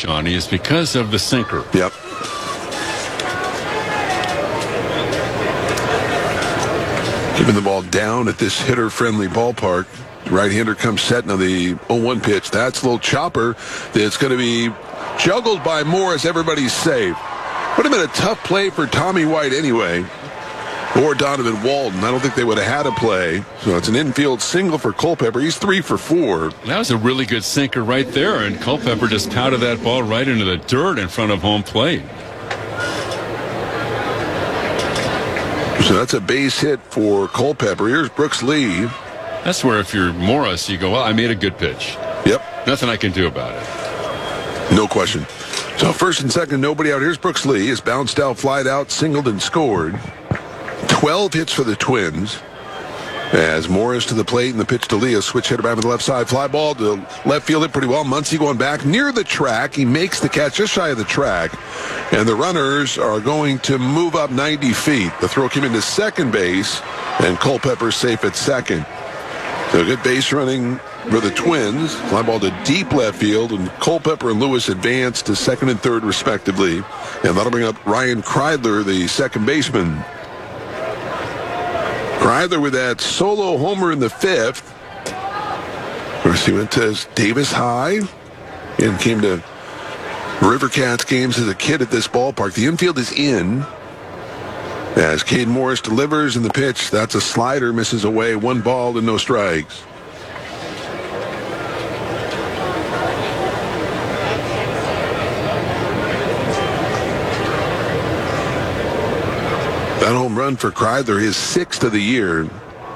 Shawnee, is because of the sinker. Yep. Keeping the ball down at this hitter-friendly ballpark. Right-hander comes set. Now the 0-1 pitch. That's a little chopper that's going to be juggled by Morris. Everybody's safe. Would have been a tough play for Tommy White anyway, or Donovan Walden. I don't think they would have had a play. So it's an infield single for Culpepper. He's 3 for 4. That was a really good sinker right there, and Culpepper just pounded that ball right into the dirt in front of home plate. So that's a base hit for Culpepper. Here's Brooks Lee. That's where if you're Morris, you go, well, I made a good pitch. Yep. Nothing I can do about it. No question. So first and second, nobody out. Here's Brooks Lee. Is bounced out, flied out, singled, and scored. 12 hits for the Twins. As Morris to the plate and the pitch to Lee. A switch hitter back to the left side. Fly ball to left field. It pretty well. Muncy going back near the track. He makes the catch just shy of the track. And the runners are going to move up 90 feet. The throw came into second base. And Culpepper safe at second. So good base running for the Twins. Fly ball to deep left field. And Culpepper and Lewis advance to second and third respectively. And that'll bring up Ryan Kreidler, the second baseman. Kreidler with that solo homer in the fifth. First he went to Davis High and came to River Cats games as a kid at this ballpark. The infield is in as Cade Morris delivers in the pitch. That's a slider, misses away. 1 ball and no strikes. That home run for Kreidler, his 6th of the year.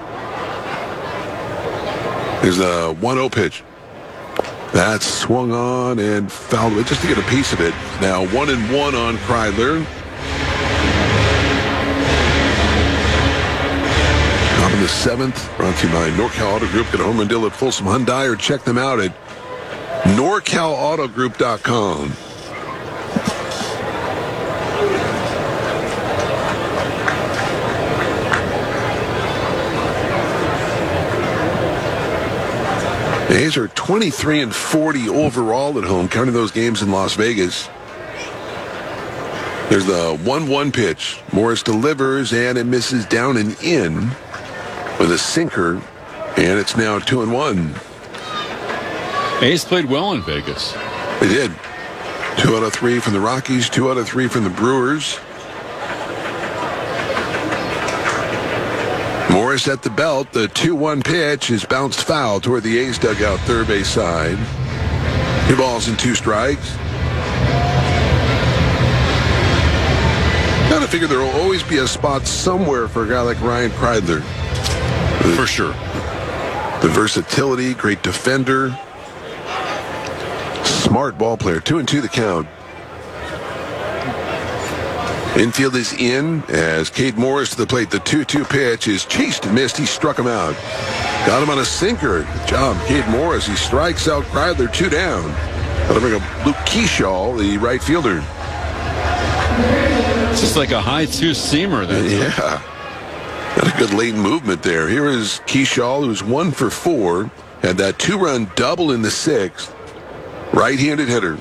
Here's a 1-0 pitch. That's swung on and fouled away just to get a piece of it. Now 1-1 on Kreidler. Top of the 7th, brought to you by NorCal Auto Group. Get a home run deal at Folsom Hyundai or check them out at NorCalAutoGroup.com. The A's are 23-40 overall at home, counting those games in Las Vegas. There's the 1-1 pitch. Morris delivers, and it misses down and in with a sinker, and it's now 2-1. A's played well in Vegas. They did. 2 out of 3 from the Rockies, 2 out of 3 from the Brewers. Morris at the belt. The 2-1 pitch is bounced foul toward the A's dugout, third base side. 2 balls and 2 strikes. Gotta figure there will always be a spot somewhere for a guy like Ryan Kreidler. For sure. The versatility, great defender, smart ball player. 2-2 the count. Infield is in as Cade Morris to the plate. The 2-2 pitch is chased and missed. He struck him out. Got him on a sinker. Good job, Cade Morris. He strikes out Kreidler, 2 down. That'll bring up Luke Keyshaw, the right fielder. It's just like a high 2-seamer. Yeah. Got a good late movement there. Here is Keyshaw, who's 1 for 4. Had that 2-run double in the 6th. Right-handed hitter.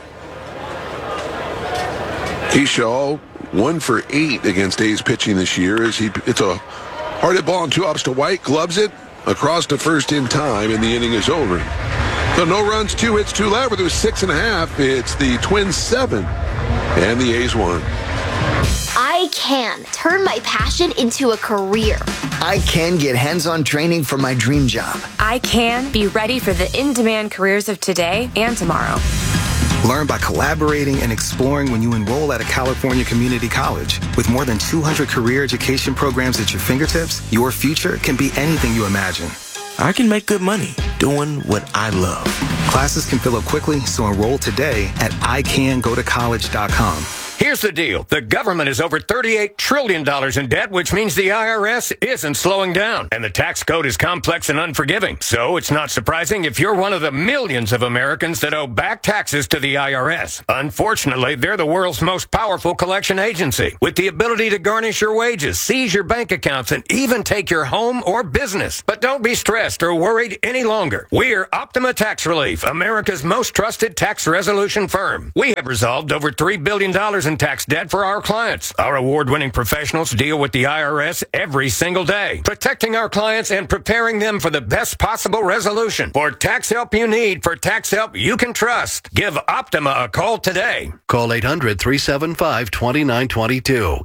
Keyshaw 1 for 8 against A's pitching this year. It's a hard hit ball on 2 ups to White. Gloves it across to first in time, and the inning is over. So no runs, 2 hits, 2 left. With 6.5. It's the Twins 7, and the A's 1. I can turn my passion into a career. I can get hands-on training for my dream job. I can be ready for the in-demand careers of today and tomorrow. Learn by collaborating and exploring when you enroll at a California community college. With more than 200 career education programs at your fingertips, your future can be anything you imagine. I can make good money doing what I love. Classes can fill up quickly, so enroll today at ICanGoToCollege.com. Here's the deal. The government is over $38 trillion in debt, which means the IRS isn't slowing down. And the tax code is complex and unforgiving. So it's not surprising if you're one of the millions of Americans that owe back taxes to the IRS. Unfortunately, they're the world's most powerful collection agency, with the ability to garnish your wages, seize your bank accounts, and even take your home or business. But don't be stressed or worried any longer. We're Optima Tax Relief, America's most trusted tax resolution firm. We have resolved over $3 billion in tax debt for our clients. Our award-winning professionals deal with the IRS every single day, protecting our clients and preparing them for the best possible resolution. For tax help you need, for tax help you can trust, give Optima a call today. Call 800-375-2922.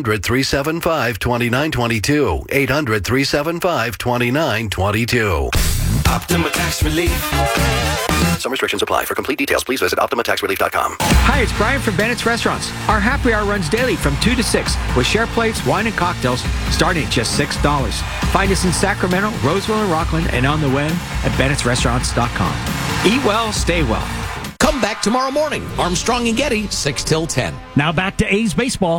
800-375-2922. 800-375-2922. Optima Tax Relief. Some restrictions apply. For complete details, please visit OptimaTaxRelief.com. Hi, it's Brian from Bennett's Restaurants. Our happy hour runs daily from 2 to 6 with share plates, wine, and cocktails starting at just $6. Find us in Sacramento, Roseville, and Rockland, and on the web at Bennett'sRestaurants.com. Eat well, stay well. Come back tomorrow morning. Armstrong and Getty, 6 till 10. Now back to A's baseball.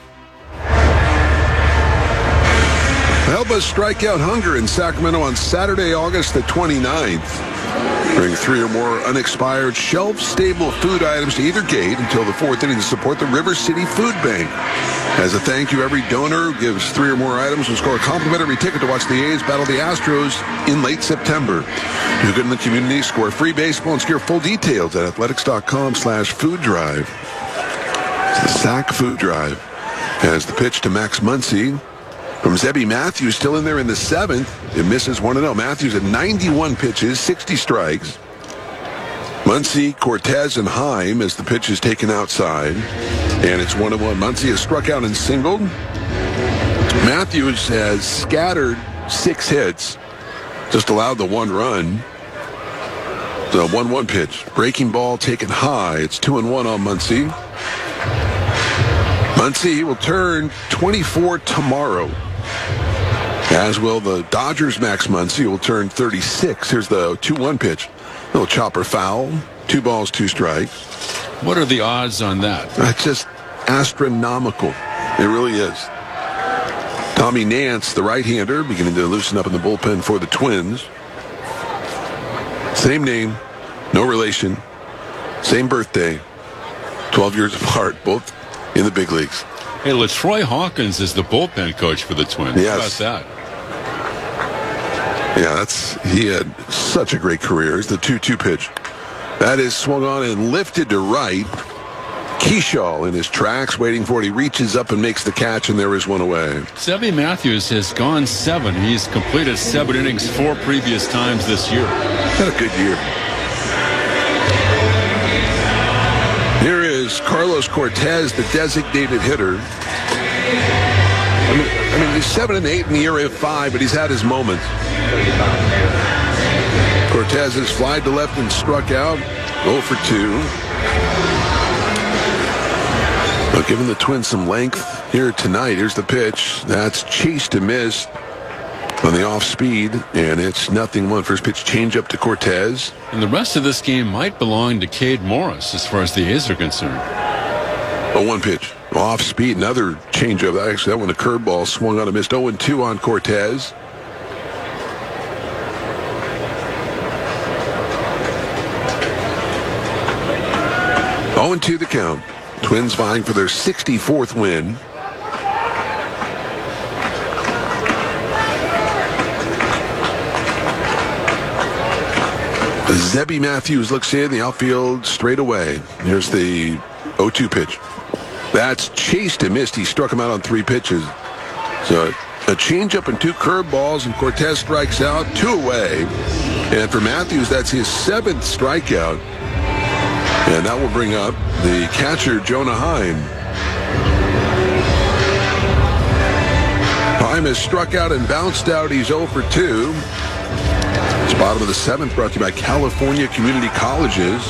Help us strike out hunger in Sacramento on Saturday, August the 29th. Bring 3 or more unexpired shelf-stable food items to either gate until the 4th inning to support the River City Food Bank. As a thank you, every donor who gives 3 or more items will score a complimentary ticket to watch the A's battle the Astros in late September. Do good in the community, score free baseball, and secure full details at athletics.com/food drive. It's the Sac Food Drive. As the pitch to Max Muncy. From Zebby Matthews, still in there in the 7th. It misses 1-0. Matthews at 91 pitches, 60 strikes. Muncy, Cortez, and Heim as the pitch is taken outside. And it's 1-1. Muncy has struck out and singled. Matthews has scattered 6 hits. Just allowed the 1 run. The 1-1 pitch. Breaking ball taken high. It's 2-1 on Muncy. Muncy will turn 24 tomorrow. As will the Dodgers' Max Muncy, who will turn 36. Here's the 2-1 pitch. Little chopper foul. 2 balls, 2 strikes. What are the odds on that? That's just astronomical. It really is. Tommy Nance, the right-hander, beginning to loosen up in the bullpen for the Twins. Same name, no relation, same birthday, 12 years apart, both in the big leagues. Hey, LaTroy Hawkins is the bullpen coach for the Twins. Yes. How about that? Yeah, he had such a great career. Here's the 2-2 pitch. That is swung on and lifted to right. Keyshaw in his tracks, waiting for it. He reaches up and makes the catch, and there is 1 away. Zebby Matthews has gone 7. He's completed 7 innings 4 previous times this year. Had a good year. Here is Carlos Cortez, the designated hitter. I mean, he's 7 and 8 in the area of 5, but he's had his moments. Cortez has flied to left and struck out. 0 for 2. But giving the Twins some length here tonight. Here's the pitch. That's chased to miss on the off speed, and it's 0-1. First pitch change up to Cortez. And the rest of this game might belong to Cade Morris as far as the A's are concerned. 0-1 pitch. Off speed, another changeup. Actually, that one a curveball swung on and missed. 0-2 on Cortez. Oh, 0-2 the count. Twins vying for their 64th win. Zebby Matthews looks in the outfield straight away. Here's the 0-2 pitch. That's chased and missed. He struck him out on 3 pitches. So a changeup and 2 curveballs, and Cortez strikes out, 2 away. And for Matthews, that's his 7th strikeout. And that will bring up the catcher, Jonah Heim. Heim has struck out and bounced out. He's 0 for 2. It's bottom of the 7th, brought to you by California Community Colleges.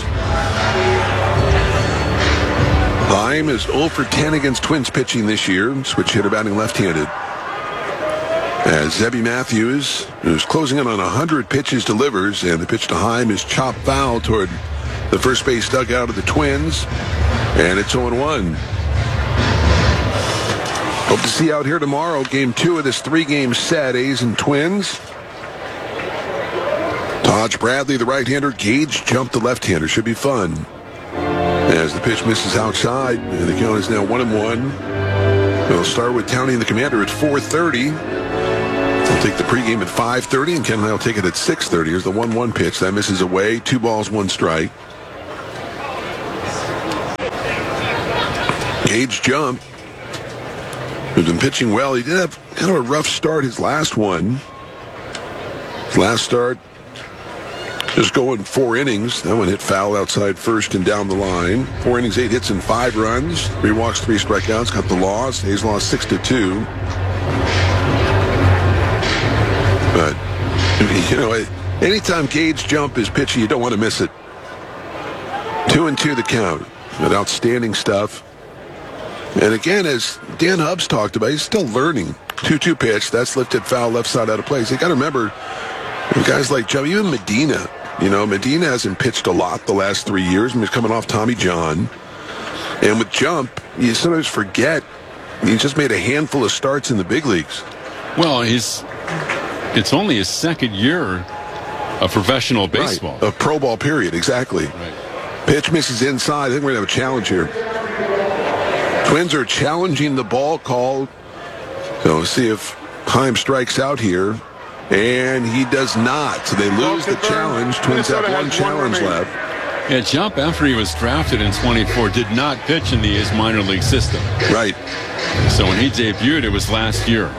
Heim is 0 for 10 against Twins pitching this year. Switch hitter batting left-handed. As Zebby Matthews, who's closing in on 100 pitches, delivers, and the pitch to Heim is chopped foul toward the first base dugout of the Twins, and it's 0-1. Hope to see you out here tomorrow. Game 2 of this 3-game set. A's and Twins. Taj Bradley, the right-hander. Gage Jump, the left-hander. Should be fun. As the pitch misses outside, and the count is now 1-1. We'll start with Townie and the Commander at 4:30. We'll take the pregame at 5:30, and Ken and I will take it at 6:30. Here's the 1-1 pitch. That misses away. 2 balls, 1 strike. Gage Jump, who's been pitching well. He did have kind of a rough start his last one. His last start, just going 4 innings. That one hit foul outside first and down the line. 4 innings, 8 hits and 5 runs. 3 walks, 3 strikeouts. Got the loss. A's lost 6-2. But, you know, anytime Gage Jump is pitching, you don't want to miss it. 2-2 the count. But outstanding stuff. And again, as Dan Hubbs talked about, he's still learning. 2-2 pitch. That's lifted foul, left side out of place. You got to remember, guys like Jump, even Medina. You know, Medina hasn't pitched a lot the last 3 years. He's coming off Tommy John. And with Jump, you sometimes forget he's just made a handful of starts in the big leagues. Well, it's only his 2nd year of professional baseball. Right. A pro ball period, exactly. Right. Pitch misses inside. I think we're going to have a challenge here. Twins are challenging the ball call. So we'll see if Heim strikes out here. And he does not. So they lose the challenge. Twins have 1 challenge left. Yeah, Jump, after he was drafted in 24, did not pitch in the A's minor league system. Right. So when he debuted, it was last year.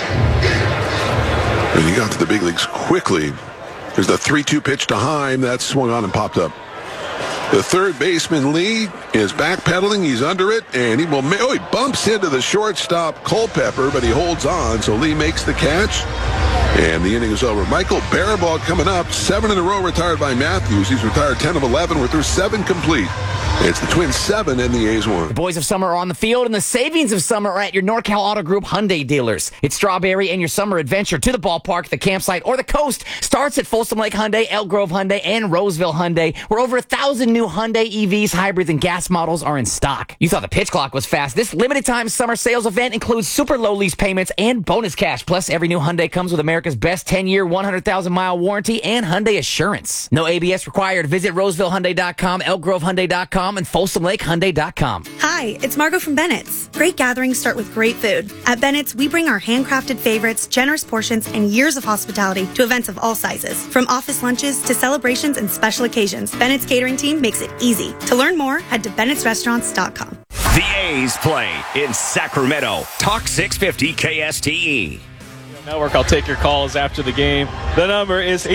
And he got to the big leagues quickly. There's the 3-2 pitch to Heim. That swung on and popped up. The third baseman, Lee, is backpedaling. He's under it, and he bumps into the shortstop, Culpepper, but he holds on, so Lee makes the catch, and the inning is over. Michael Barabal coming up, 7 in a row retired by Matthews. He's retired 10 of 11. We're through 7 complete. It's the Twins 7 and the A's 1. The boys of summer are on the field, and the savings of summer are at your NorCal Auto Group Hyundai dealers. It's Strawberry, and your summer adventure to the ballpark, the campsite, or the coast starts at Folsom Lake Hyundai, Elk Grove Hyundai, and Roseville Hyundai, where over 1,000 new Hyundai EVs, hybrids, and gas models are in stock. You thought the pitch clock was fast. This limited-time summer sales event includes super low lease payments and bonus cash. Plus, every new Hyundai comes with America's best 10-year, 100,000-mile warranty and Hyundai Assurance. No ABS required. Visit RosevilleHyundai.com, ElkGroveHyundai.com, and FolsomLakeHyundai.com. Hi, it's Margot from Bennett's. Great gatherings start with great food. At Bennett's, we bring our handcrafted favorites, generous portions, and years of hospitality to events of all sizes. From office lunches to celebrations and special occasions, Bennett's catering team makes it easy. To learn more, head to Bennett'sRestaurants.com. The A's play in Sacramento. Talk 650 KSTE. Network, I'll take your calls after the game. The number is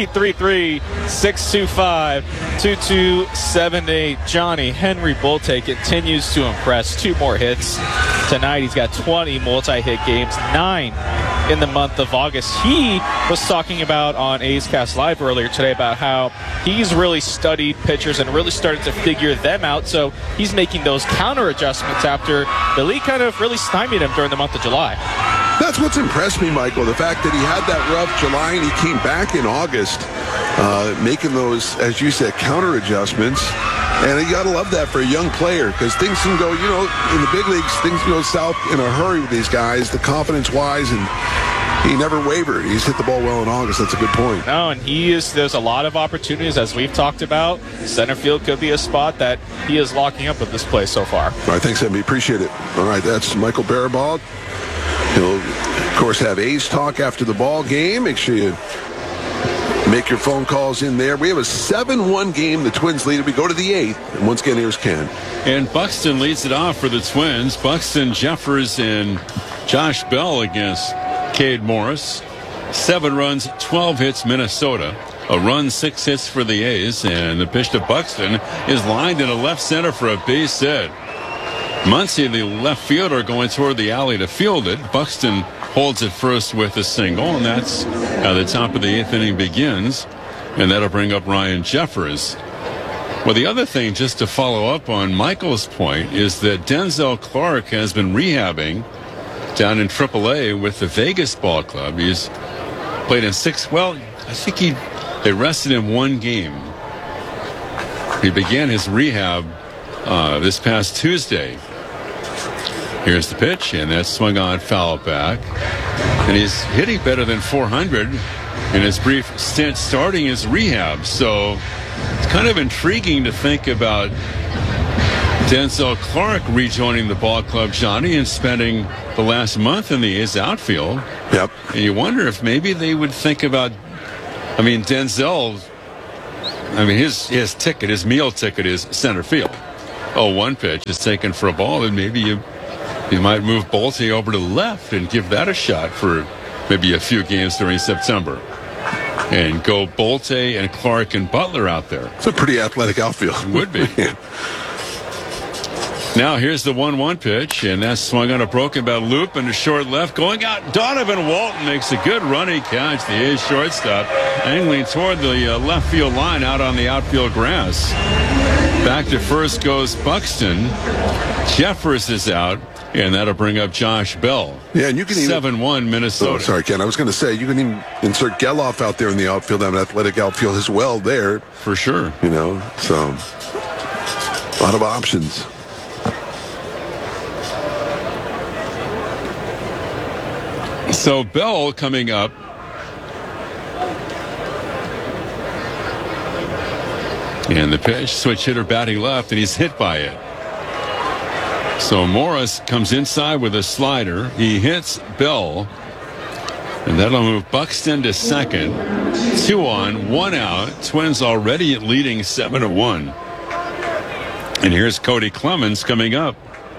833-625-2278. Johnny Henry Bolte continues to impress. 2 more hits tonight. He's got 20 multi-hit games, 9 in the month of August. He was talking about on A's Cast Live earlier today about how he's really studied pitchers and really started to figure them out. So he's making those counter adjustments after the league kind of really stymied him during the month of July. That's what's impressed me, Michael, the fact that he had that rough July and he came back in August, making those, as you said, counter adjustments. And you got to love that for a young player because things can go, you know, in the big leagues, things can go south in a hurry with these guys, the confidence-wise, and he never wavered. He's hit the ball well in August. That's a good point. No, and there's a lot of opportunities, as we've talked about. Center field could be a spot that he is locking up with this play so far. All right, thanks, Emmy. Appreciate it. All right, that's Michael Barabal. He'll, of course, have A's talk after the ball game. Make sure you make your phone calls in there. We have a 7-1 game. The Twins lead. We go to the 8th. And once again, here's Ken. And Buxton leads it off for the Twins. Buxton, Jeffers, and Josh Bell against Cade Morris. 7 runs, 12 hits, Minnesota. A run, 6 hits for the A's. And the pitch to Buxton is lined into left center for a base hit. Muncy, the left fielder, going toward the alley to field it. Buxton holds it first with a single, and that's how the top of the 8th inning begins. And that'll bring up Ryan Jeffers. Well, the other thing, just to follow up on Michael's point, is that Denzel Clark has been rehabbing down in AAA with the Vegas Ball Club. He's played in 6. Well, I think they rested him 1 game. He began his rehab this past Tuesday. Here's the pitch, and that's swung on, foul back. And he's hitting better than 400 in his brief stint starting his rehab. So it's kind of intriguing to think about Denzel Clark rejoining the ball club, Johnny, and spending the last month in the A's outfield. Yep. And you wonder if maybe they would think about, Denzel, his ticket, his meal ticket is center field. 0-1 pitch is taken for a ball, and maybe you might move Bolte over to the left and give that a shot for maybe a few games during September. And go Bolte and Clark and Butler out there. It's a pretty athletic outfield. It would be. Now here's the 1-1 pitch, and that's swung on a broken bat loop into short left. Going out, Donovan Walton makes a good running catch. The A's shortstop angling toward the left field line out on the outfield grass. Back to first goes Buxton. Jeffers is out, and that'll bring up Josh Bell. Yeah, and you can 7-1 Minnesota. Oh, sorry, Ken. I was going to say, you can even insert Geloff out there in the outfield, an athletic outfield as well there. For sure. So a lot of options. So Bell coming up. And the pitch, switch hitter batting left, and he's hit by it. So Morris comes inside with a slider. He hits Bell, and that'll move Buxton to second. 2 on, 1 out. Twins already leading 7-1. And here's Cody Clemens coming up.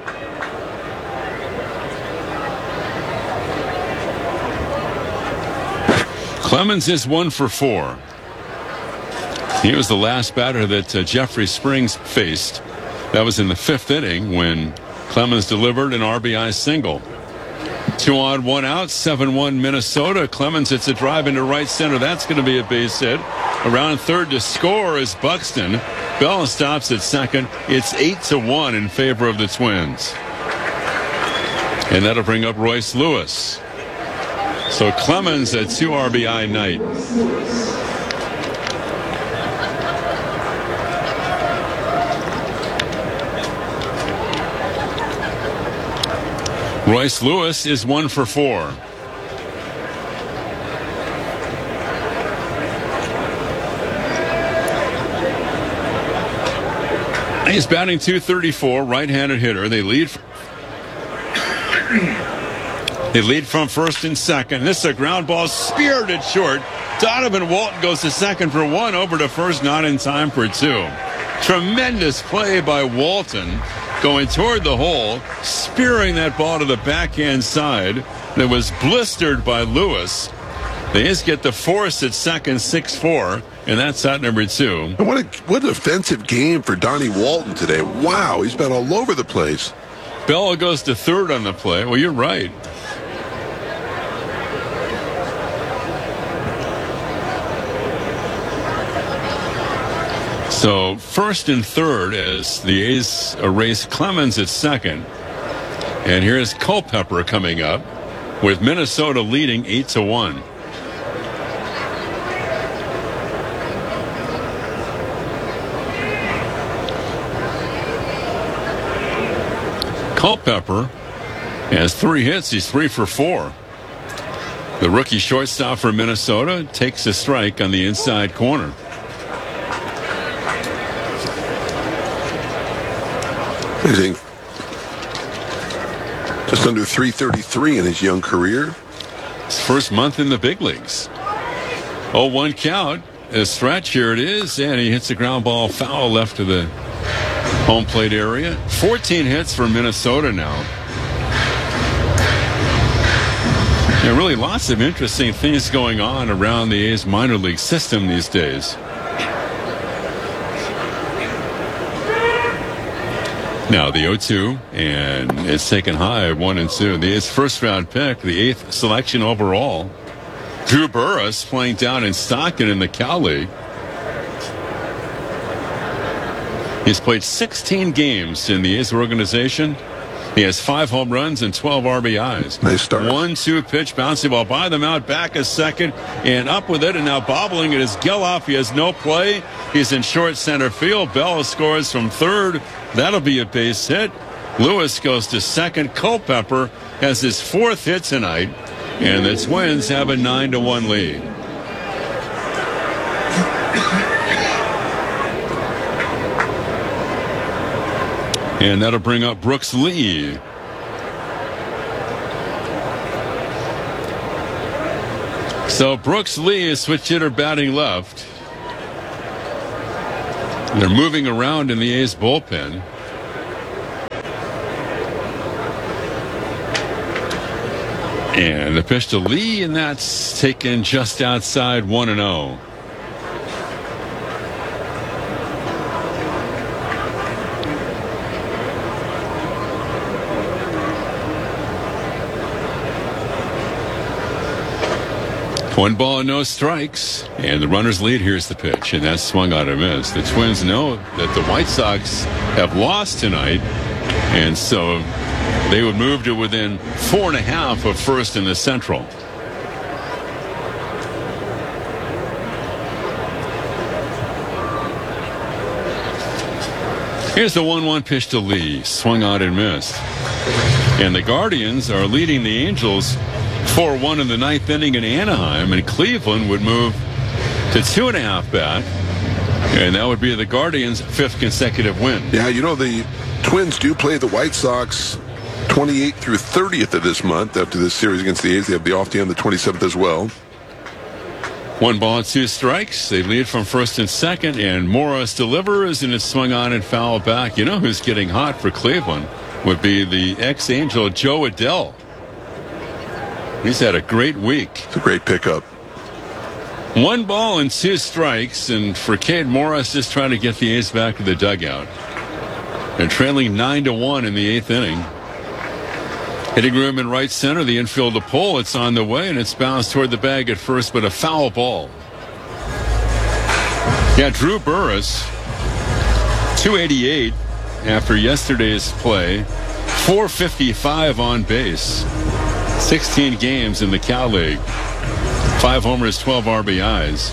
Clemens is 1 for 4. He was the last batter that Jeffrey Springs faced. That was in the 5th inning when Clemens delivered an RBI single. 2 on, 1 out, 7-1 Minnesota. Clemens hits a drive into right center. That's going to be a base hit. Around third to score is Buxton. Bell stops at second. It's 8-1 in favor of the Twins. And that'll bring up Royce Lewis. So Clemens a 2 RBI night. Royce Lewis is 1 for 4. He's batting .234, right-handed hitter. They lead from first and second. This is a ground ball speared at short. Donovan Walton goes to second for 1, over to first, not in time for 2. Tremendous play by Walton, going toward the hole, spearing that ball to the backhand side that was blistered by Lewis. The A's get the force at second, 6-4, and that's out number 2. And what an offensive game for Donnie Walton today. Wow, he's been all over the place. Bell goes to third on the play. Well, you're right. So first and third as the A's erase Clemens at second. And here's Culpepper coming up with Minnesota leading 8-1. Culpepper has 3 hits. He's 3 for 4. The rookie shortstop for Minnesota takes a strike on the inside corner. Amazing. Just under .333 in his young career. His first month in the big leagues. 0-1 count. A stretch, here it is, and he hits a ground ball foul left to the home plate area. 14 hits for Minnesota now. There are really lots of interesting things going on around the A's minor league system these days. Now the 0-2, and it's taken high, 1-2. The A's first round pick, the 8th selection overall, Drew Burress, playing down in Stockton in the Cal League. He's played 16 games in the A's organization. He has 5 home runs and 12 RBIs. Nice start. 1-2 pitch, bouncing ball by the mound, back a second, and up with it, and now bobbling it is Geloff. He has no play. He's in short center field. Bell scores from third. That'll be a base hit. Lewis goes to second. Culpepper has his 4th hit tonight, and the Twins have a 9-1 lead. And that'll bring up Brooks Lee. So Brooks Lee is switch hitter batting left. They're moving around in the A's bullpen. And the pitch to Lee, and that's taken just outside 1-0. One ball and no strikes, and the runners lead. Here's the pitch, and that's swung out and missed. The Twins know that the White Sox have lost tonight, and so they would move to within 4.5 of first in the Central. Here's the 1-1 pitch to Lee, swung out and missed. And the Guardians are leading the Angels 4-1 in the 9th inning in Anaheim, and Cleveland would move to 2.5 back, and that would be the Guardians' 5th consecutive win. Yeah, you know, the Twins do play the White Sox 28th through 30th of this month. After this series against the A's, they have the off day on the 27th as well. 1 ball and 2 strikes. They lead from first and second, and Morris delivers, and it's swung on and fouled back. You know who's getting hot for Cleveland would be the ex-Angel Joe Adell. He's had a great week. It's a great pickup. 1 ball and 2 strikes, and for Cade Morris just trying to get the A's back to the dugout. They're trailing 9-1 in the 8th inning. Hitting room in right center, the infield to pull. It's on the way, and it's bounced toward the bag at first, but a foul ball. Yeah, Drew Burress, 288 after yesterday's play, 455 on base. 16 games in the Cal League. 5 homers, 12 RBIs.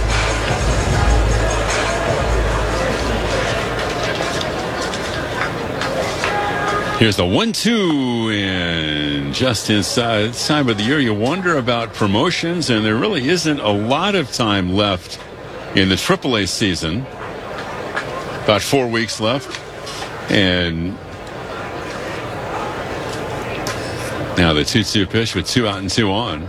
Here's the 1-2, and just inside this time of the year, you wonder about promotions, and there really isn't a lot of time left in the AAA season. About 4 weeks left, and now the 2-2 pitch with 2 out and 2 on.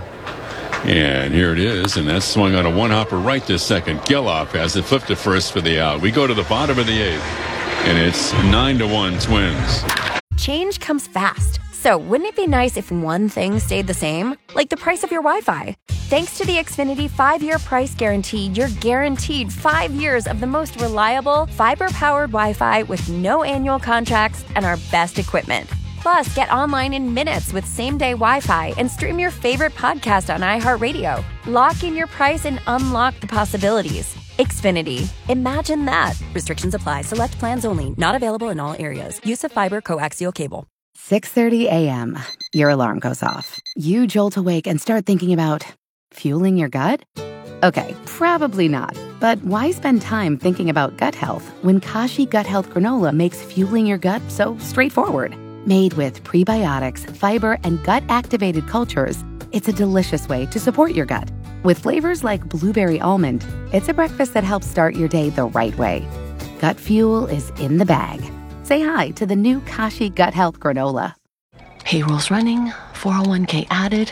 And here it is, and that's swung on a one-hopper right to second. Geloff has it flipped to first for the out. We go to the bottom of the 8th, and it's 9-1 Twins. Change comes fast. So wouldn't it be nice if one thing stayed the same? Like the price of your Wi-Fi. Thanks to the Xfinity 5-year price guarantee, you're guaranteed 5 years of the most reliable, fiber-powered Wi-Fi with no annual contracts and our best equipment. Plus, get online in minutes with same-day Wi-Fi and stream your favorite podcast on iHeartRadio. Lock in your price and unlock the possibilities. Xfinity. Imagine that. Restrictions apply. Select plans only. Not available in all areas. Use of fiber coaxial cable. 6:30 a.m. Your alarm goes off. You jolt awake and start thinking about fueling your gut? Okay, probably not. But why spend time thinking about gut health when Kashi Gut Health Granola makes fueling your gut so straightforward? Made with prebiotics, fiber, and gut-activated cultures, it's a delicious way to support your gut. With flavors like blueberry almond, it's a breakfast that helps start your day the right way. Gut fuel is in the bag. Say hi to the new Kashi Gut Health Granola. Payroll's running, 401k added.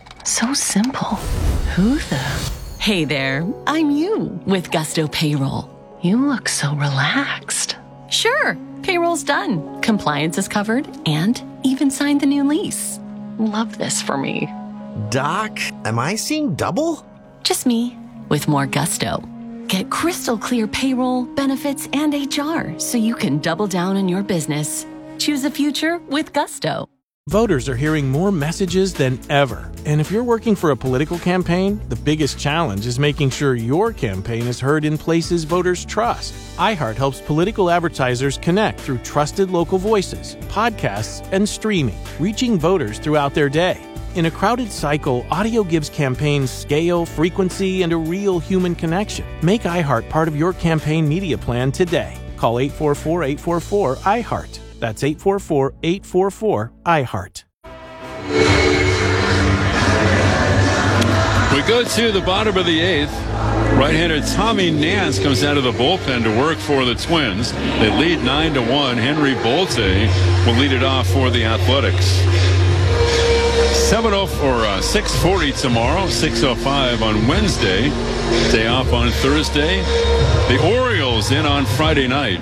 So simple. Who the? Hey there, I'm you with Gusto Payroll. You look so relaxed. Sure, payroll's done. Compliance is covered and even signed the new lease. Love this for me. Doc, am I seeing double? Just me with more gusto. Get crystal clear payroll, benefits, and HR so you can double down on your business. Choose a future with Gusto. Voters are hearing more messages than ever. And if you're working for a political campaign, the biggest challenge is making sure your campaign is heard in places voters trust. iHeart helps political advertisers connect through trusted local voices, podcasts, and streaming, reaching voters throughout their day. In a crowded cycle, audio gives campaigns scale, frequency, and a real human connection. Make iHeart part of your campaign media plan today. Call 844-844-iHeart. That's 844-844-IHEART. We go to the bottom of the 8th. Right-hander Tommy Nance comes out of the bullpen to work for the Twins. They lead 9-1. Henry Bolte will lead it off for the Athletics. 6:40 tomorrow, 6:05 on Wednesday. Day off on Thursday. The Orioles in on Friday night.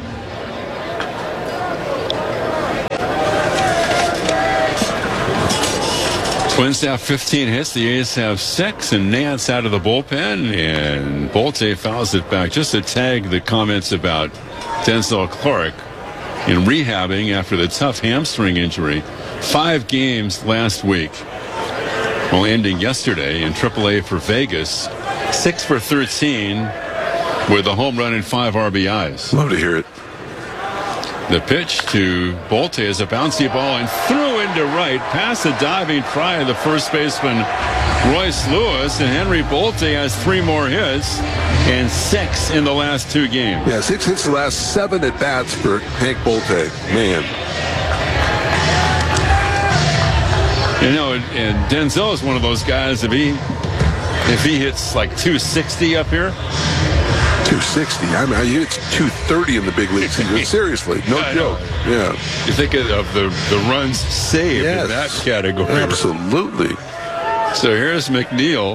Twins have 15 hits. The A's have 6, and Nance out of the bullpen, and Bolte fouls it back. Just to tag the comments about Denzel Clark in rehabbing after the tough hamstring injury. 5 games last week. Well, ending yesterday in AAA for Vegas. 6 for 13 with a home run and 5 RBIs. Love to hear it. The pitch to Bolte is a bouncy ball and threw into right past the diving try of the first baseman Royce Lewis, and Henry Bolte has 3 more hits and 6 in the last 2 games. Yeah, 6 hits the last 7 at bats for Hank Bolte. Man. You know, and Denzel is one of those guys, if he hits like 260 up here. 260. I mean, it's 230 in the big leagues. Seriously, no joke. Yeah. You think of the runs saved in that category. Absolutely. So here's McNeil.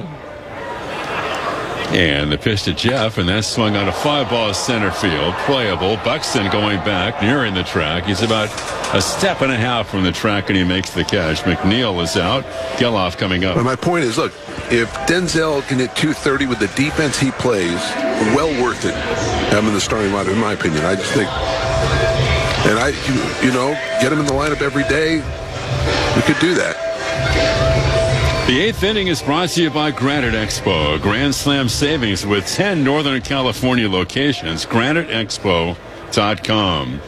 And the pitch to Jeff, and that's swung on a 5-ball center field. Playable. Buxton going back, nearing the track. He's about a step and a half from the track, and he makes the catch. McNeil is out. Geloff coming up. But my point is, look, if Denzel can hit 230 with the defense he plays, well worth it having the starting lineup, in my opinion. I just think, and get him in the lineup every day. We could do that. The 8th inning is brought to you by Granite Expo, Grand Slam savings with 10 Northern California locations. GraniteExpo.com.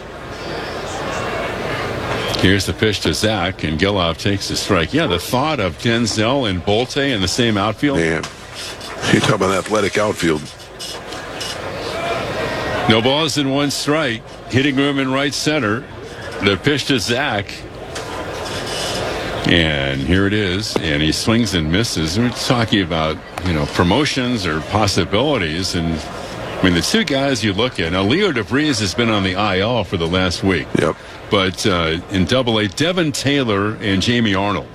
Here's the pitch to Zach, and Geloff takes the strike. Yeah, the thought of Denzel and Bolte in the same outfield. Man, you talk about athletic outfield. No balls and 1 strike. Hitting room in right center. The pitch to Zach. And here it is, and he swings and misses. We're talking about, promotions or possibilities. And, I mean, the 2 guys you look at. Now, Leo DeVries has been on the IL for the last week. Yep. But in Double-A, Devin Taylor and Jamie Arnold.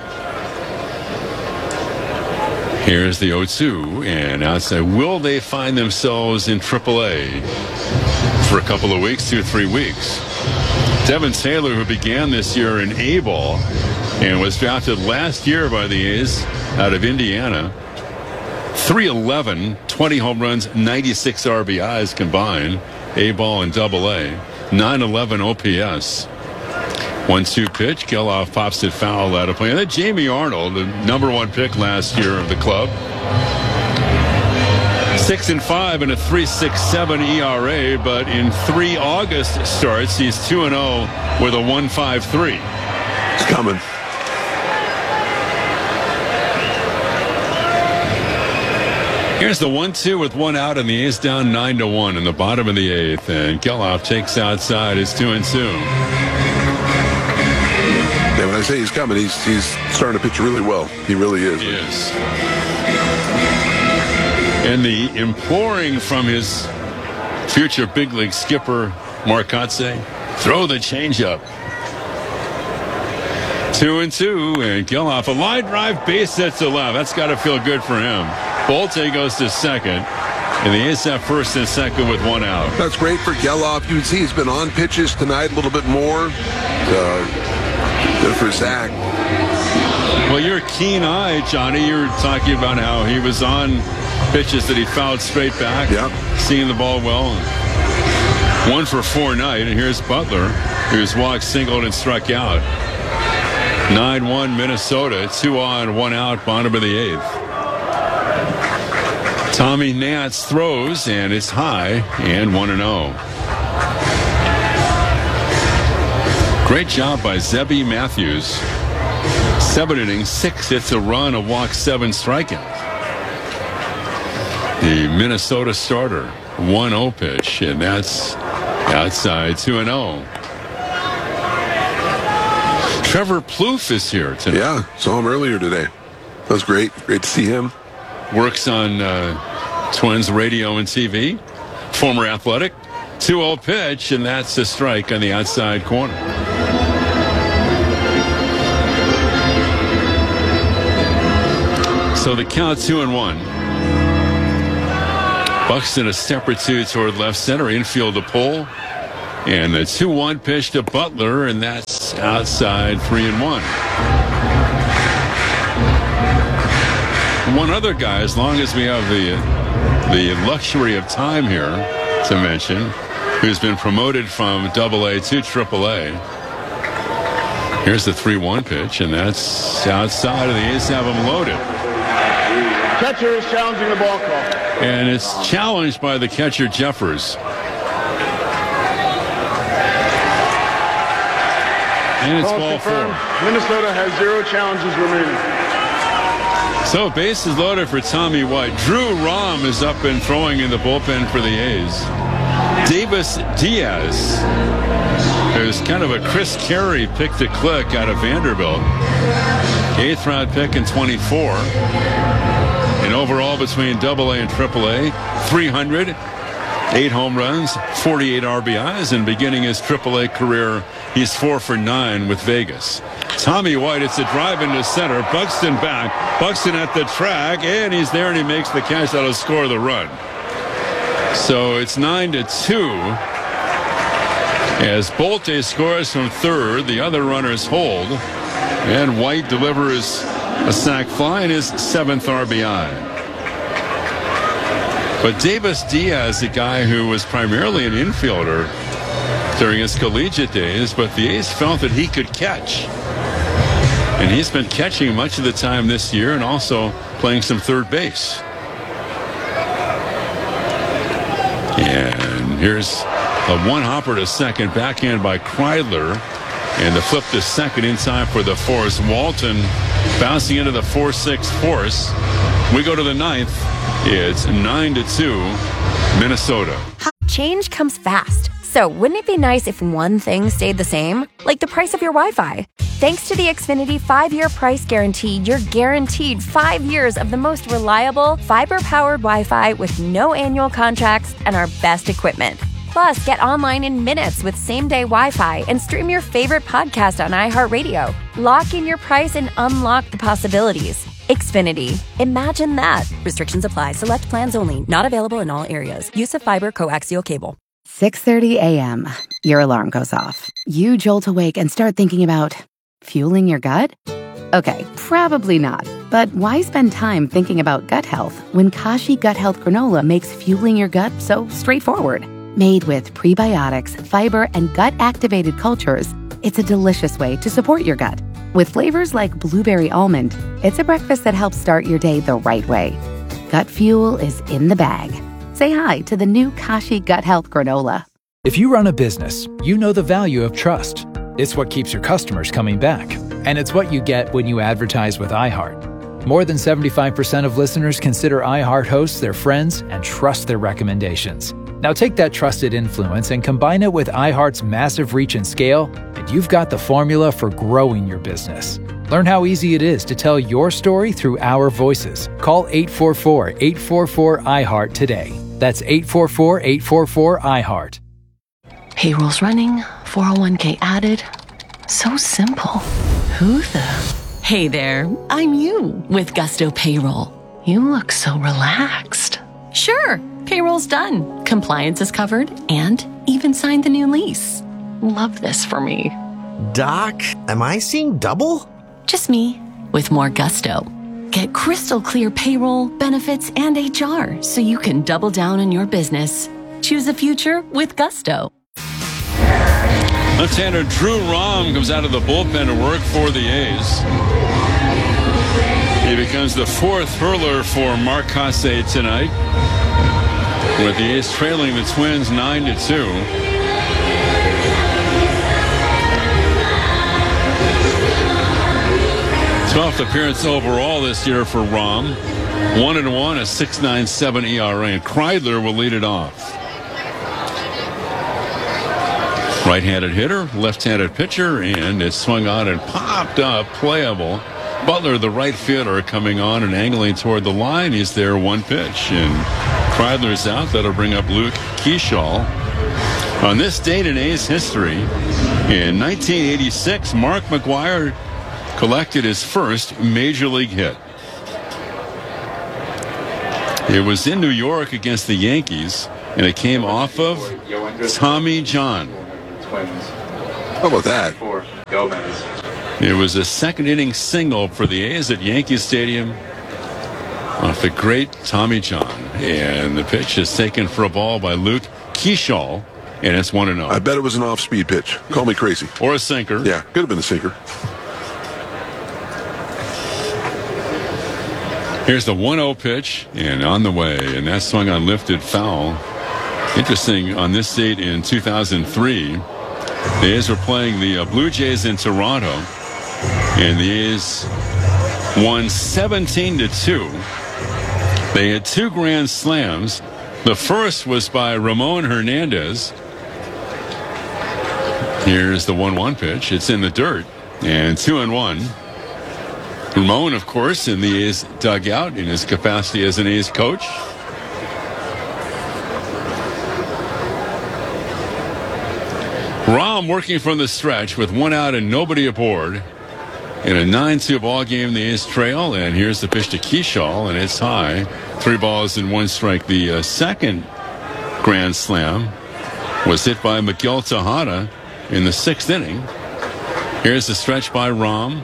Here's the 0-2, and outside. Will they find themselves in AAA for a couple of weeks, 2 or 3 weeks? Devin Taylor, who began this year in A-ball and was drafted last year by the A's out of Indiana. 311, 20 home runs, 96 RBIs combined, A-ball and Double-A. 911 OPS. 1-2 pitch. Geloff pops it foul out of play. And then Jamie Arnold, the #1 pick last year of the club. 6-5 and a 3.67 ERA, but in 3 August starts, he's 2-0 with a 1.53. It's coming. Here's the 1-2 with 1 out, and the A's down 9-1 in the bottom of the 8th. And Geloff takes outside. It's 2-2. Yeah, when I say he's coming, he's starting to pitch really well. He really is. He is. And the imploring from his future big league skipper, Mark Kotsay, throw the changeup. 2-2, and Geloff, a line drive, base hit to left. That's got to feel good for him. Bolte goes to second, and the A's have first and second with 1 out. That's great for Geloff. You can see he's been on pitches tonight a little bit more. Good for Zach. Well, your keen eye, Johnny, you were talking about how he was on pitches that he fouled straight back. Yep. Seeing the ball well. 1 for 4 night, and here's Butler, who's walked, singled, and struck out. 9-1 Minnesota, 2 on, 1 out, bottom of the 8th. Tommy Nance throws, and it's high, and 1-0. Great job by Zebby Matthews. 7 innings, 6 hits, a run, a walk, 7 strikeouts. The Minnesota starter, 1-0 pitch, and that's outside, 2-0. Trevor Plouffe is here tonight. Yeah, saw him earlier today. That was great. Great to see him. Works on Twins radio and TV. Former Athletic. 2-0 pitch, and that's a strike on the outside corner. So the count 2-1. Buxton a step or two toward left center, infield to Pohl. And the 2-1 pitch to Butler, and that's outside 3-1. One other guy, as long as we have the luxury of time here to mention, who's been promoted from AA to AAA. Here's the 3-1 pitch, and that's outside of the A's have him loaded. Catcher is challenging the ball call. And it's challenged by the catcher, Jeffers. And it's ball four. Minnesota has 0 challenges remaining. So bases loaded for Tommy White. Drew Rom is up and throwing in the bullpen for the A's. Davis Diaz, who's kind of a Chris Carey pick-to-click out of Vanderbilt. 8th round pick in 24. And overall between AA and AAA, 300, 8 home runs, 48 RBIs, and beginning his AAA career, he's 4 for 9 with Vegas. Tommy White, it's a drive into center. Buxton back. Buxton at the track, and he's there, and he makes the catch that'll score the run. So it's 9-2. As Bolte scores from third, the other runners hold, and White delivers a sac fly in his 7th RBI. But Davis Diaz, a guy who was primarily an infielder during his collegiate days, but the A's felt that he could catch. And he's been catching much of the time this year and also playing some third base. And here's a one-hopper to second, backhand by Kreidler. And the flip to second in time for the force. Walton bouncing into the 4-6 force. We go to the 9th. It's 9-2, Minnesota. Change comes fast. So wouldn't it be nice if one thing stayed the same? Like the price of your Wi-Fi. Thanks to the Xfinity 5-year price guarantee, you're guaranteed 5 years of the most reliable, fiber-powered Wi-Fi with no annual contracts and our best equipment. Plus, get online in minutes with same-day Wi-Fi and stream your favorite podcast on iHeartRadio. Lock in your price and unlock the possibilities. Xfinity. Imagine that. Restrictions apply. Select plans only. Not available in all areas. Use of fiber coaxial cable. 6:30 a.m. Your alarm goes off. You jolt awake and start thinking about fueling your gut? Okay, probably not. But why spend time thinking about gut health when Kashi Gut Health Granola makes fueling your gut so straightforward? Made with prebiotics, fiber, and gut-activated cultures, it's a delicious way to support your gut. With flavors like blueberry almond, it's a breakfast that helps start your day the right way. Gut fuel is in the bag. Say hi to the new Kashi Gut Health Granola. If you run a business, you know the value of trust. It's what keeps your customers coming back. And it's what you get when you advertise with iHeart. More than 75% of listeners consider iHeart hosts their friends and trust their recommendations. Now take that trusted influence and combine it with iHeart's massive reach and scale, and you've got the formula for growing your business. Learn how easy it is to tell your story through our voices. Call 844-844-iHeart today. That's 844-844-iHeart. Payroll's running, 401k added. So simple. Who the? Hey there, I'm you with Gusto Payroll. You look so relaxed. Sure, payroll's done. Compliance is covered and even signed the new lease. Love this for me. Doc, am I seeing double? Just me with more gusto. Get crystal clear payroll, benefits, and HR so you can double down on your business. Choose a future with Gusto. Left-hander Drew Rom comes out of the bullpen to work for the A's. He becomes the 4th hurler for Mark Kotsay tonight, with the A's trailing the Twins 9-2. Twelfth appearance overall this year for Rom. 1-1, a 6.97 ERA, and Kreidler will lead it off. Right-handed hitter, left-handed pitcher, and it swung on and popped up, playable. Butler, the right fielder, coming on and angling toward the line. He's there, one pitch, and Kreidler's out. That'll bring up Luke Keeschall. On this date in A's history, in 1986, Mark McGwire collected his first major league hit. It was in New York against the Yankees, and it came off of Tommy John. How about that? It was a second-inning single for the A's at Yankee Stadium off the great Tommy John. And the pitch is taken for a ball by Luke Keeschall, and it's 1-0. I bet it was an off-speed pitch. Call me crazy. Or a sinker. Yeah, could have been a sinker. Here's the 1-0 pitch, and on the way, and that swung on lifted foul. Interesting, on this date in 2003, the A's were playing the Blue Jays in Toronto, and the A's won 17-2. They had 2 grand slams. The first was by Ramon Hernandez. Here's the 1-1 pitch. It's in the dirt, and 2-1. Ramon, of course, in the A's dugout in his capacity as an A's coach. Rahm working from the stretch with 1 out and nobody aboard. In a 9-2 ball game, the A's trail, and here's the pitch to Keeschall, and it's high. 3 balls and 1 strike. The second grand slam was hit by Miguel Tejada in the 6th inning. Here's the stretch by Rahm.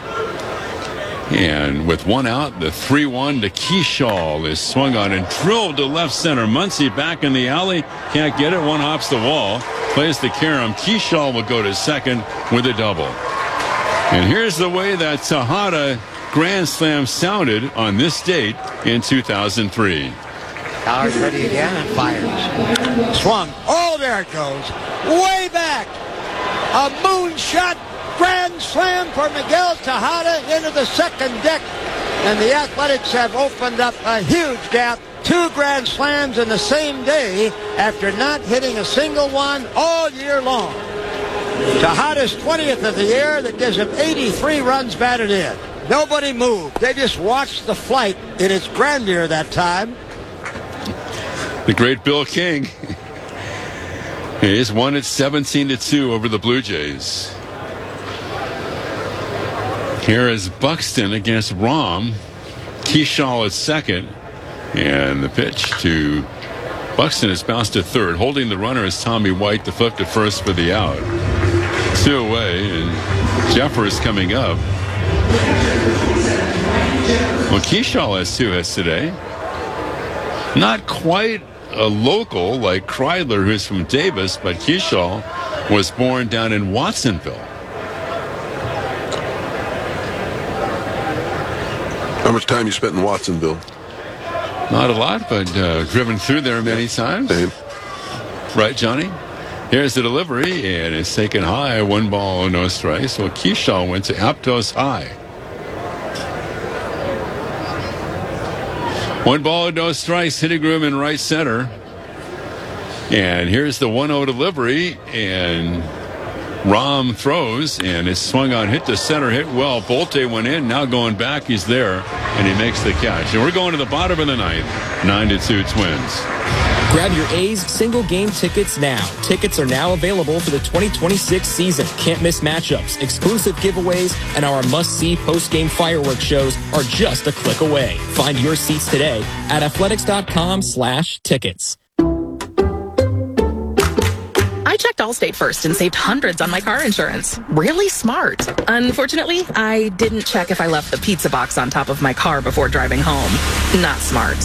And with 1 out, the 3-1 to Keeschall is swung on and drilled to left center. Muncy back in the alley. Can't get it. 1 hops the wall. Plays the carom. Keeschall will go to second with a double. And here's the way that Tejada grand slam sounded on this date in 2003. Powers ready again and fires. Swung. Oh, there it goes. Way back. A moonshot grand slam for Miguel Tejada into the second deck. And the Athletics have opened up a huge gap. 2 grand slams in the same day after not hitting a single one all year long. Tejada's 20th of the year. That gives him 83 runs batted in. Nobody moved. They just watched the flight in its grandeur that time. The great Bill King. He's won it 17-2 over the Blue Jays. Here is Buxton against Rahm. Keeschall at second. And the pitch to Buxton is bounced to third. Holding the runner is Tommy White. The flip to first for the out. 2 away, and Jeffers coming up. Well, Keeschall has 2 hits today. Not quite a local like Kreidler, who's from Davis, but Keeschall was born down in Watsonville. How much time you spent in Watsonville? Not a lot, but driven through there many times. Same. Right, Johnny? Here's the delivery, and it's taken high. 1 ball, no strikes. So Keeschall went to Aptos high. 1 ball, no strikes. Hitting room in right center. And here's the 1-0 delivery, and Rahm throws, and it's swung on, hit to center, hit well. Bolte went in, now going back, he's there, and he makes the catch. And we're going to the bottom of the 9th, 9-2 Twins. Grab your A's single game tickets now. Tickets are now available for the 2026 season. Can't miss matchups, exclusive giveaways, and our must-see post-game fireworks shows are just a click away. Find your seats today at athletics.com/tickets. I checked Allstate first and saved hundreds on my car insurance. Really smart. Unfortunately, I didn't check if I left the pizza box on top of my car before driving home. Not smart.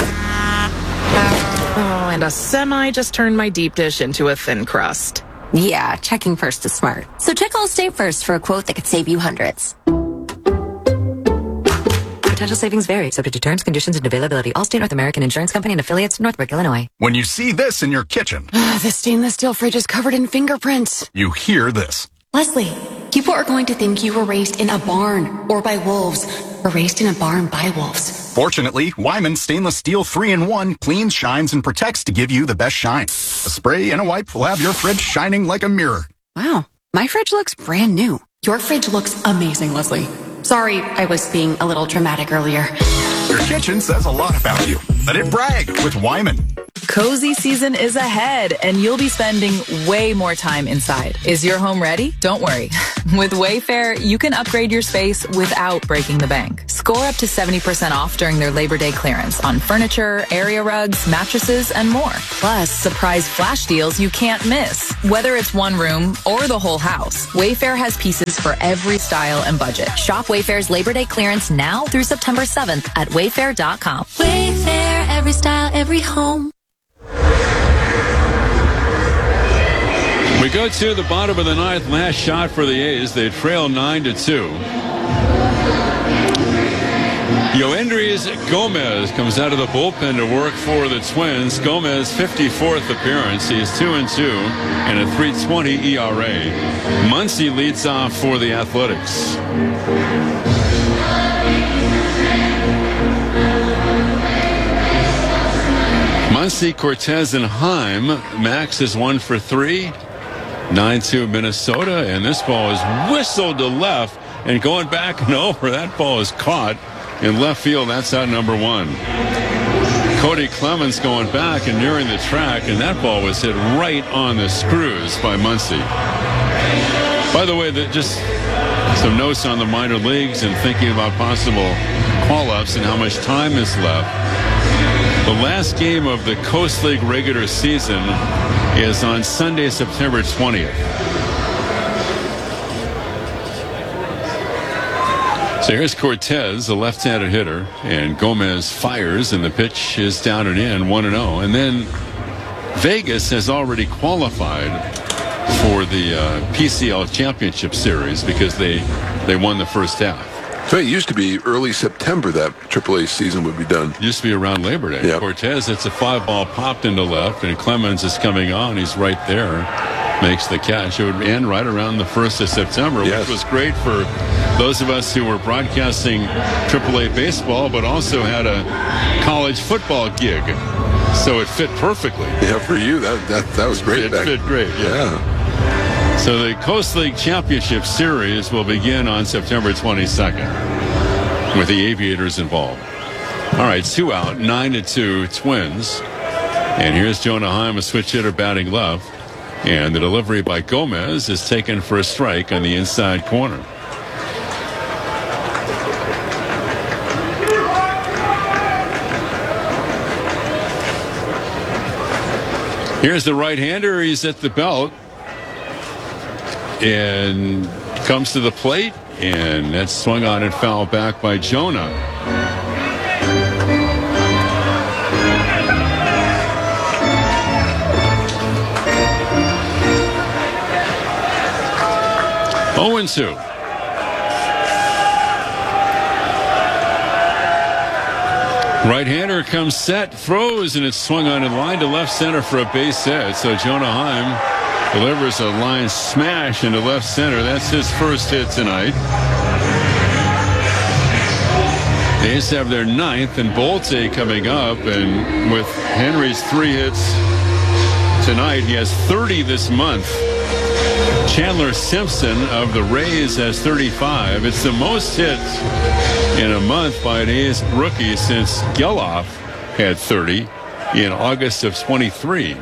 Oh, and a semi just turned my deep dish into a thin crust. Yeah, checking first is smart. So check Allstate first for a quote that could save you hundreds. Potential savings vary, subject to terms, conditions, and availability. Allstate North American Insurance Company and affiliates, Northbrook, Illinois. When you see this in your kitchen, The stainless steel fridge is covered in fingerprints. you hear this. Leslie, people are going to think you were raised in a barn or by wolves. were raised in a barn by wolves. Fortunately, Wyman Stainless Steel 3-in-1 cleans, shines, and protects to give you the best shine. A spray and a wipe will have your fridge shining like a mirror. Wow, my fridge looks brand new. Your fridge looks amazing, Leslie. Sorry, I was being a little dramatic earlier. Your kitchen says a lot about you. Let it brag with Wyman. Cozy season is ahead, and you'll be spending way more time inside. Is your home ready? Don't worry. With Wayfair, you can upgrade your space without breaking the bank. Score up to 70% off during their Labor Day clearance on furniture, area rugs, mattresses, and more. Plus, surprise flash deals you can't miss. Whether it's one room or the whole house, Wayfair has pieces for every style and budget. Shop Wayfair's Labor Day clearance now through September 7th at wayfair.com. Wayfair, every style, every home. We go to the bottom of the ninth. Last shot for the A's. They trail 9-2. Yoendrys Gomez comes out of the bullpen to work for the Twins. Gomez, 54th appearance. He's 2-2 and a 3.20 ERA. Muncy leads off for the Athletics. Muncy, Cortez, and Heim. Max is 1 for 3. 9-2 Minnesota, and this ball is whistled to left and going back and over. That ball is caught in left field. That's out number 1. Cody Clemens going back and nearing the track, and that ball was hit right on the screws by Muncy. By the way, just some notes on the minor leagues and thinking about possible call-ups and how much time is left. The last game of the Coast League regular season is on Sunday, September 20th. So here's Cortez, the left-handed hitter, and Gomez fires, and the pitch is down and in, 1-0. And then Vegas has already qualified for the PCL Championship Series because they won the first half. So it used to be early September that AAA season would be done. Used to be around Labor Day. Yep. Cortez, it's a 5-ball popped into left, and Clemens is coming on. He's right there, makes the catch. It would end right around the 1st of September, which was great for those of us who were broadcasting AAA baseball, but also had a college football gig. So it fit perfectly. Yeah, for you, that was great. It fit great, yeah. So the Coast League Championship Series will begin on September 22nd with the Aviators involved. All right, 2 out, 9-2 Twins. And here's Jonah Heim, a switch hitter batting left. And the delivery by Gomez is taken for a strike on the inside corner. Here's the right-hander. He's at the belt. And comes to the plate, and that's swung on and fouled back by Jonah. Oh, and 2. Right-hander comes set, throws, and it's swung on in line to left center for a base hit. So Jonah Heim delivers a line smash into left center. That's his first hit tonight. The A's have their 9th, and Bolte coming up. And with Henry's 3 hits tonight, he has 30 this month. Chandler Simpson of the Rays has 35. It's the most hits in a month by an A's rookie since Geloff had 30 in August of 23.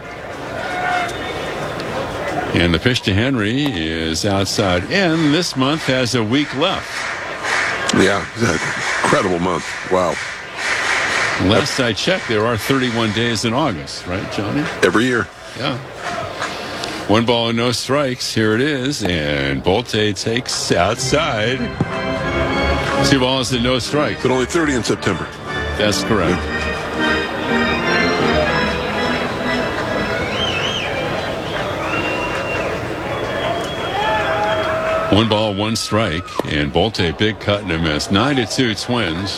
And the pitch to Henry is outside in. This month has a week left. Yeah, incredible month. Wow. Last I checked, there are 31 days in August, right, Johnny? Every year. Yeah. 1 ball and no strikes. Here it is. And Bolte takes outside. 2 balls and no strikes. But only 30 in September. That's correct. Yeah. One ball, 1 strike, and Bolte big cut and a miss. 9-2 Twins.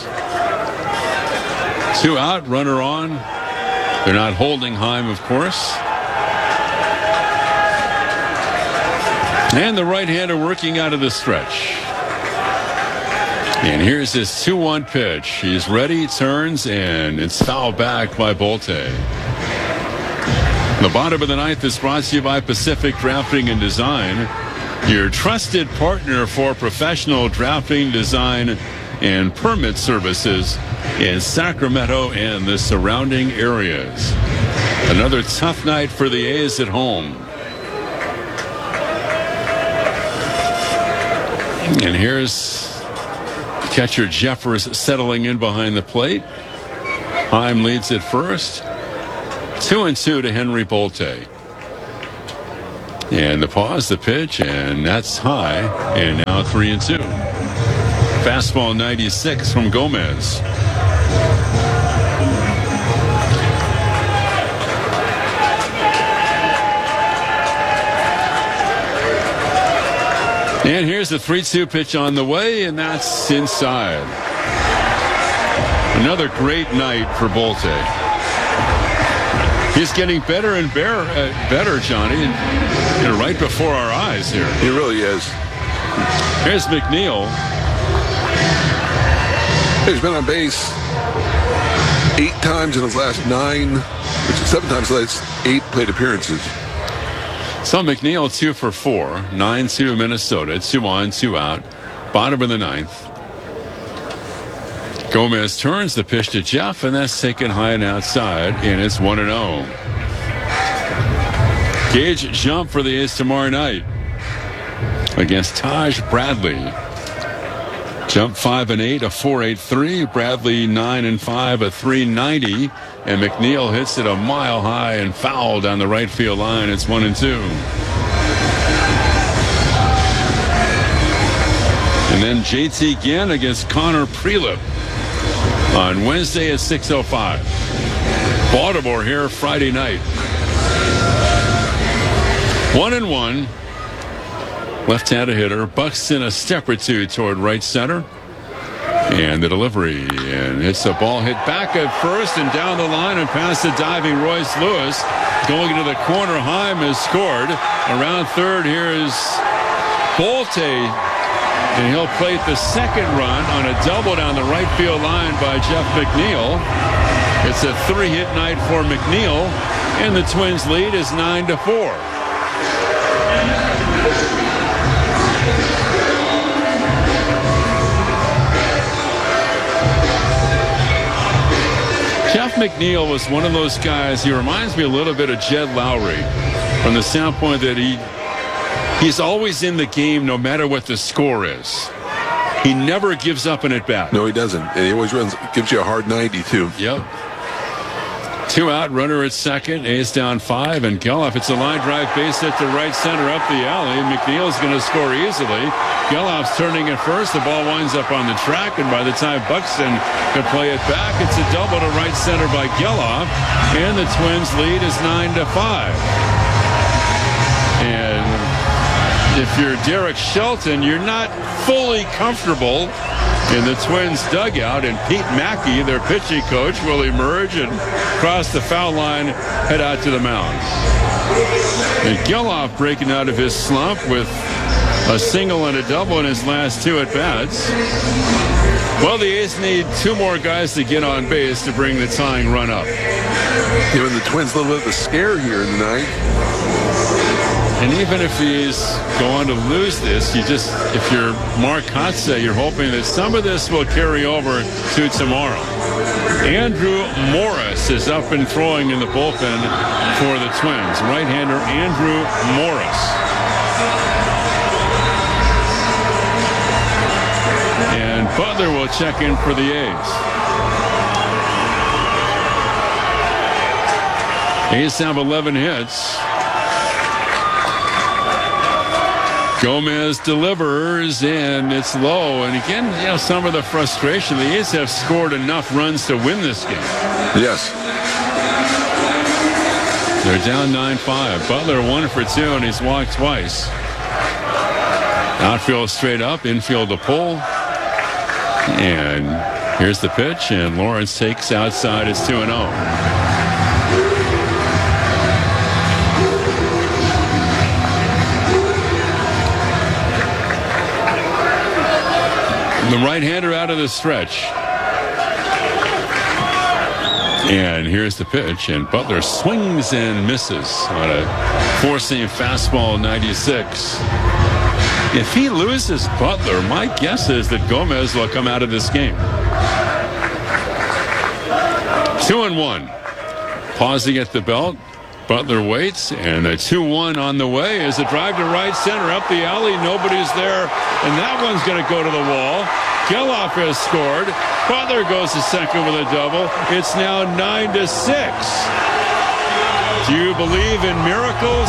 2 out, runner on. They're not holding Heim, of course. And the right-hander working out of the stretch. And here's his 2-1 pitch. He's ready, turns, and it's fouled back by Bolte. The bottom of the ninth is brought to you by Pacific Drafting and Design, your trusted partner for professional drafting, design, and permit services in Sacramento and the surrounding areas. Another tough night for the A's at home. And here's catcher Jeffers settling in behind the plate. Heim leads at first. 2-2 to Henry Bolte. And the pause, the pitch, and that's high. And now 3-2. Fastball 96 from Gomez. And here's the 3-2 pitch on the way, and that's inside. Another great night for Bolte. He's getting better and better, Johnny, and right before our eyes here. He really is. Here's McNeil. He's been on base 8 times in his last 9, which is 7 times in his last 8 plate appearances. So McNeil 2 for 4, 9-2 Minnesota, 2 on, 2 out, bottom of the ninth. Gomez turns the pitch to Jeff, and that's taken high and outside, and it's 1-0. Gage jump for the A's tomorrow night against Taj Bradley. Jump 5-8, a 4.83. Bradley 9-5, a 3.90. And McNeil hits it a mile high and foul down the right field line. It's 1-2. And then JT Ginn against Connor Prelip on Wednesday at 6:05. Baltimore here Friday night. 1-1. Left-handed hitter. Buxton a step or two toward right center. And the delivery. And it's a ball hit back at first and down the line and past the diving Royce Lewis. Going into the corner. Heim has scored. Around third here is Bolte. And he'll plate the second run on a double down the right field line by Jeff McNeil. It's a 3-hit night for McNeil. And the Twins lead is 9-4. Jeff McNeil was one of those guys. He reminds me a little bit of Jed Lowry from the standpoint that he's always in the game no matter what the score is. He never gives up an at-bat. No, he doesn't. And he always gives you a hard 90, too. Yep. 2 out, runner at second. A's down 5, and Geloff, it's a line drive base hit to right center up the alley. McNeil's going to score easily. Geloff's turning at first. The ball winds up on the track, and by the time Buxton can play it back, it's a double to right center by Geloff, and the Twins lead is 9-5. And if you're Derek Shelton, you're not fully comfortable in the Twins dugout, and Pete Mackey, their pitching coach, will emerge and cross the foul line, head out to the mound. And Geloff breaking out of his slump with a single and a double in his last 2 at-bats. Well, the A's need 2 more guys to get on base to bring the tying run up. Giving the Twins a little bit of a scare here tonight. And even if he's going to lose this, if you're Mark Kotsay, you're hoping that some of this will carry over to tomorrow. Andrew Morris is up and throwing in the bullpen for the Twins. Right-hander Andrew Morris. And Butler will check in for the A's. A's have 11 hits. Gomez delivers, and it's low. And again, some of the frustration. The A's have scored enough runs to win this game. Yes. They're down 9-5. Butler 1 for 2, and he's walked twice. Outfield straight up, infield to pull. And here's the pitch, and Lawrence takes outside. It's 2-0. The right-hander out of the stretch. And here's the pitch, and Butler swings and misses on a four-seam fastball, 96. If he loses Butler, my guess is that Gomez will come out of this game. 2-1. Pausing at the belt. Butler waits, and a 2-1 on the way is a drive to right center up the alley. Nobody's there, and that one's going to go to the wall. Geloff has scored. Butler goes to second with a double. It's now 9-6. Do you believe in miracles?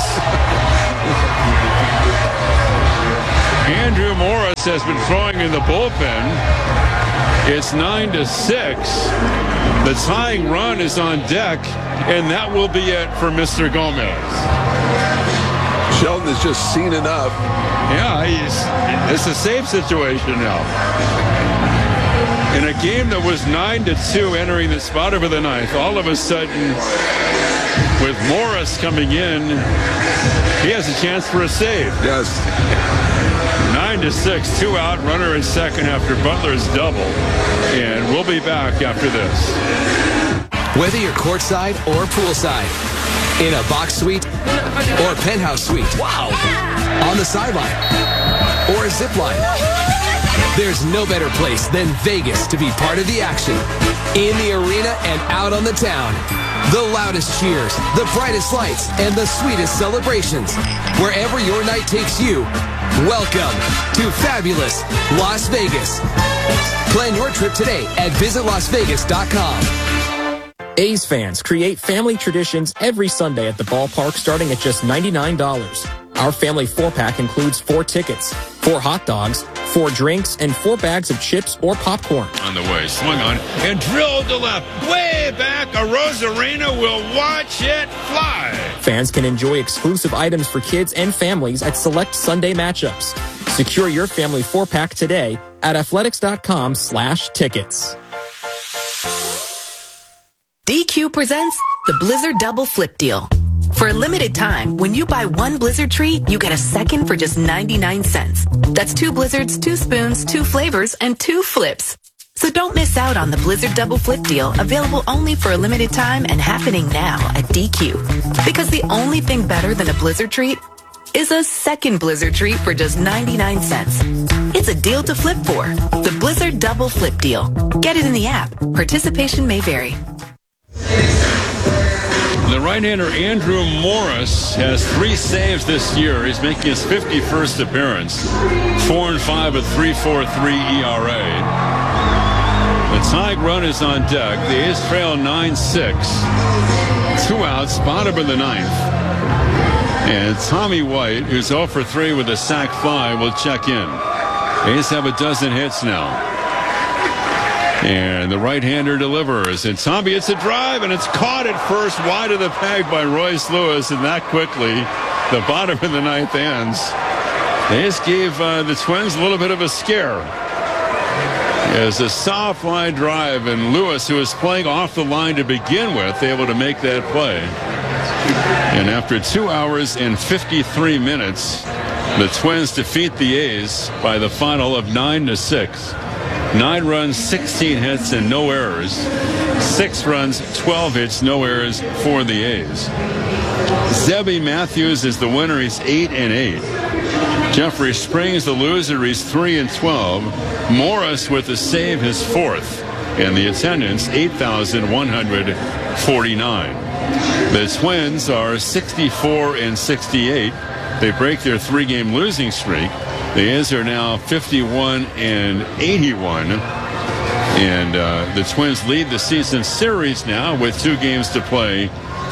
Andrew Morris has been throwing in the bullpen. It's 9-6. The tying run is on deck, and that will be it for Mr. Gomez. Sheldon has just seen enough. Yeah, it's a safe situation now. In a game that was 9-2 entering the bottom of the ninth, all of a sudden, with Morris coming in, he has a chance for a save. Yes. 9-6, 2 out, runner in second after Butler's double. And we'll be back after this. Whether you're courtside or poolside, in a box suite or penthouse suite, wow, on the sideline or a zip line, there's no better place than Vegas to be part of the action. In the arena and out on the town. The loudest cheers, the brightest lights, and the sweetest celebrations. Wherever your night takes you, welcome to fabulous Las Vegas. Plan your trip today at visitlasvegas.com. A's fans create family traditions every Sunday at the ballpark starting at just $99. Our family 4-pack includes 4 tickets, 4 hot dogs, 4 drinks, and 4 bags of chips or popcorn. On the way, swung on and drilled to left. Way back, a Rosarena will watch it fly. Fans can enjoy exclusive items for kids and families at select Sunday matchups. Secure your family 4-pack today at athletics.com/tickets. DQ presents the Blizzard Double Flip Deal. For a limited time, when you buy 1 Blizzard treat, you get a second for just 99 cents. That's 2 Blizzards, 2 spoons, 2 flavors, and 2 flips. So don't miss out on the Blizzard Double Flip Deal, available only for a limited time and happening now at DQ. Because the only thing better than a Blizzard treat is a second Blizzard treat for just 99 cents. It's a deal to flip for. The Blizzard Double Flip Deal. Get it in the app. Participation may vary. The right-hander Andrew Morris has 3 saves this year. He's making his 51st appearance. 4-5 at 3.43 ERA. The tying run is on deck. The A's trail 9-6. 2 outs, bottom of the ninth. And Tommy White, who's 0 for 3 with a sac fly, will check in. A's have a dozen hits now. And the right-hander delivers. And Tommy, it's a drive, and it's caught at first wide of the peg by Royce Lewis. And that quickly, the bottom of the ninth ends. They just gave the Twins a little bit of a scare. As a soft line drive, and Lewis, who was playing off the line to begin with, able to make that play. And after 2 hours and 53 minutes, the Twins defeat the A's by the final of 9-6. 9 runs, 16 hits, and no errors. 6 runs, 12 hits, no errors for the A's. Zebby Matthews is the winner. He's 8-8. Jeffrey Springs, the loser. He's 3-12. Morris with the save, his 4th. And the attendance, 8,149. The Twins are 64-68. They break their 3-game losing streak. The A's are now 51-81. And the Twins lead the season series now with 2 games to play,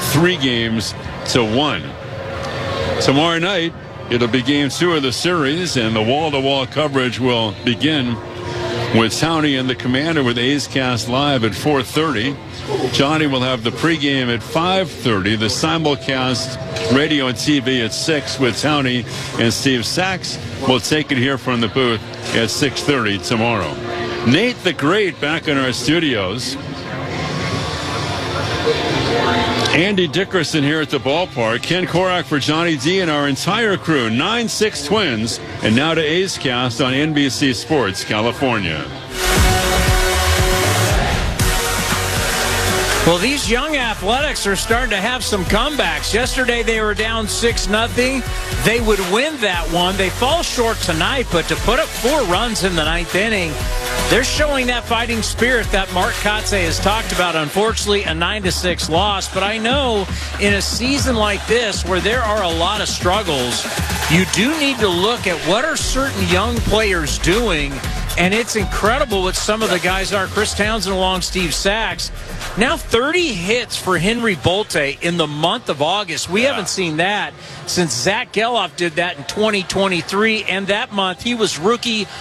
3-1. Tomorrow night, it'll be game 2 of the series, and the wall-to-wall coverage will begin with Towney and the Commander with A's Cast Live at 4:30. Johnny will have the pregame at 5:30. The simulcast radio and TV at 6 with Towney, and Steve Sachs will take it here from the booth at 6:30 tomorrow. Nate the Great back in our studios. Andy Dickerson here at the ballpark. Ken Korak for Johnny D and our entire crew. 9-6 Twins. And now to A's Cast on NBC Sports, California. Well, these young Athletics are starting to have some comebacks. Yesterday they were down 6-0. They would win that one. They fall short tonight, but to put up 4 runs in the 9th inning, they're showing that fighting spirit that Mark Kotsay has talked about. Unfortunately, a 9-6 loss. But I know in a season like this where there are a lot of struggles, you do need to look at what are certain young players doing. And it's incredible what some of the guys are. Chris Townsend along Steve Sachs. Now 30 hits for Henry Bolte in the month of August. We haven't seen that since Zach Geloff did that in 2023. And that month, he was Rookie